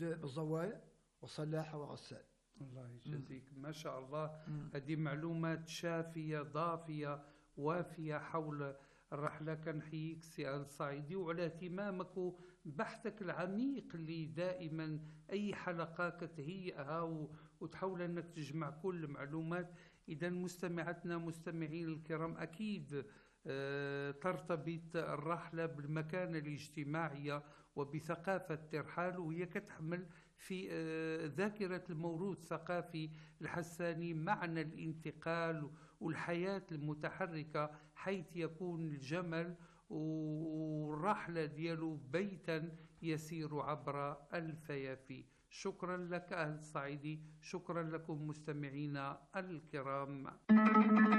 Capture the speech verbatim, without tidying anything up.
يبدأ بالزوال وصلاح وغسال. الله يجزيك ما شاء الله. هذه معلومات شافية ضافية وافية حول الرحلة. كنحييك سي آل الصعيدي وعلى اهتمامك وبحثك العميق اللي دائما أي حلقة كتهيئها وتحاول أنك تجمع كل المعلومات. إذا مستمعتنا مستمعين الكرام أكيد ترتبط الرحلة بالمكانة الاجتماعية وبثقافة الترحال، وهي كتحمل في ذاكرة الموروث الثقافي الحساني معنى الانتقال والحياة المتحركة، حيث يكون الجمل والرحلة ديالو بيتا يسير عبر الفيافي. شكرا لك أهل الصعيدي، شكرا لكم مستمعينا الكرام.